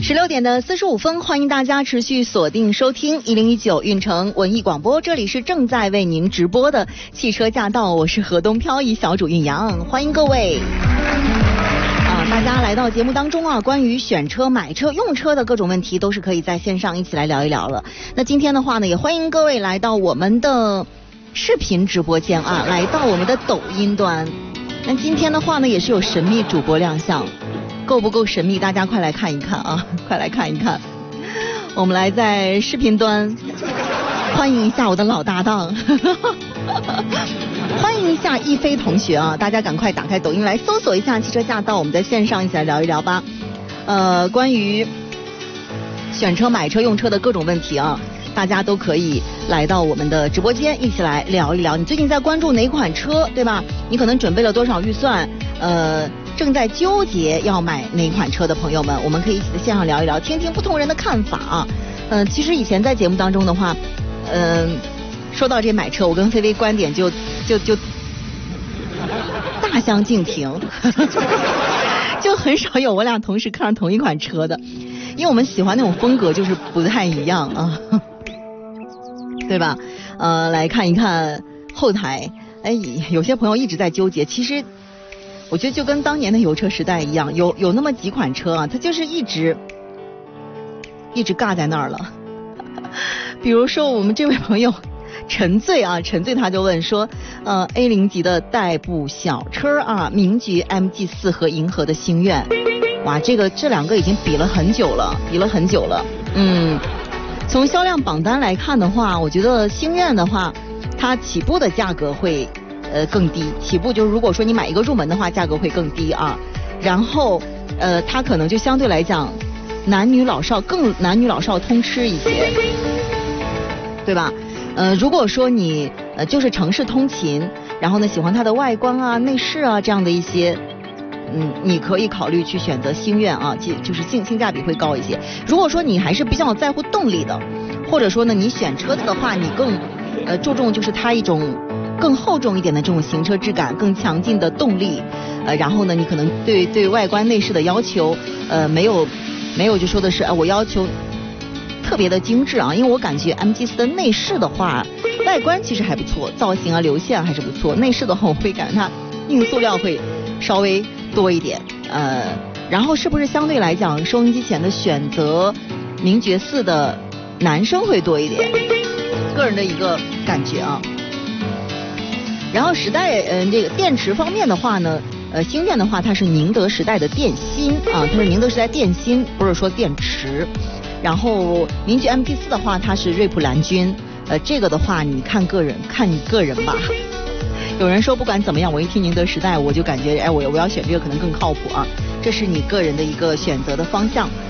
16点的45分，欢迎大家持续锁定收听1019运城文艺广播，这里是正在为您直播的汽车驾到，我是河东漂移小主韵阳，欢迎各位。大家来到节目当中啊，关于选车、买车、用车的各种问题，都是可以在线上一起来聊一聊了。那今天的话呢，也欢迎各位来到我们的视频直播间啊，来到我们的抖音端。那今天的话呢，也是有神秘主播亮相。够不够神秘？大家快来看一看啊！快来看一看，我们来在视频端欢迎一下我的老搭档，欢迎一下一飞同学啊！大家赶快打开抖音来搜索一下汽车驾到，我们在线上一起来聊一聊吧。关于选车、买车、用车的各种问题啊，大家都可以来到我们的直播间一起来聊一聊。你最近在关注哪款车，对吧？你可能准备了多少预算？正在纠结要买哪款车的朋友们，我们可以一起在线上聊一聊，听听不同人的看法啊。其实以前在节目当中的话，说到这买车，我跟菲菲观点就大相径庭，就很少有我俩同时看上同一款车的，因为我们喜欢那种风格就是不太一样啊，对吧？来看一看后台，有些朋友一直在纠结，其实。我觉得就跟当年的油车时代一样，有那么几款车啊，它就是一直尬在那儿了。比如说我们这位朋友陈醉啊，陈醉他就问说，A0级的代步小车啊，名爵 MG4 和银河的星愿，哇，这两个已经比了很久了。从销量榜单来看的话，我觉得星愿的话，它起步的价格会。更低，起步就是如果说你买一个入门的话，价格会更低啊。然后它可能就相对来讲，男女老少通吃一些，对吧？如果说你就是城市通勤，然后呢喜欢它的外观啊、内饰啊这样的一些，你可以考虑去选择星愿啊，就是性价比会高一些。如果说你还是比较在乎动力的，或者说呢你选车子的话，你更注重就是它一种。更厚重一点的这种行车质感，更强劲的动力，然后呢，你可能对外观内饰的要求，没有就说的是我要求特别的精致啊，因为我感觉 MG4 的内饰的话，外观其实还不错，造型啊流线还是不错，内饰的话我会感觉它硬塑料会稍微多一点，然后是不是相对来讲收音机前的选择名爵4的男生会多一点，个人的一个感觉啊。然后时代这个电池方面的话呢，星愿的话它是宁德时代的电芯啊，它是宁德时代电芯，不是说电池。然后名爵 MG4 的话，它是瑞普蓝军，这个的话你看你个人吧。有人说不管怎么样，我一听宁德时代我就感觉我要选这个可能更靠谱啊，这是你个人的一个选择的方向。